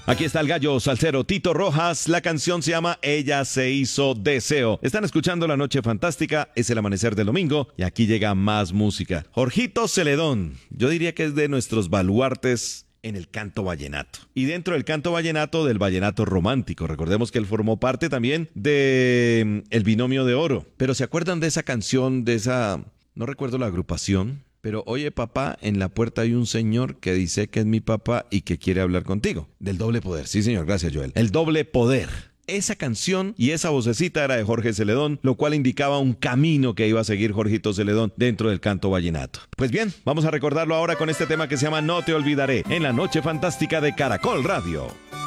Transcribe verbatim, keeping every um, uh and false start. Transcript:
Aquí está el gallo salsero Tito Rojas. La canción se llama Ella se hizo deseo. Están escuchando La Noche Fantástica, es el amanecer del domingo y aquí llega más música. Jorgito Celedón, yo diría que es de nuestros baluartes en el canto vallenato. Y dentro del canto vallenato, del vallenato romántico. Recordemos que él formó parte también de El Binomio de Oro. Pero ¿se acuerdan de esa canción, de esa... no recuerdo la agrupación? Pero oye papá, en la puerta hay un señor que dice que es mi papá y que quiere hablar contigo. Del doble poder, sí señor, gracias Joel. El doble poder. Esa canción y esa vocecita era de Jorge Celedón, lo cual indicaba un camino que iba a seguir Jorgito Celedón dentro del canto vallenato. Pues bien, vamos a recordarlo ahora con este tema que se llama No te olvidaré, en la Noche Fantástica de Caracol Radio.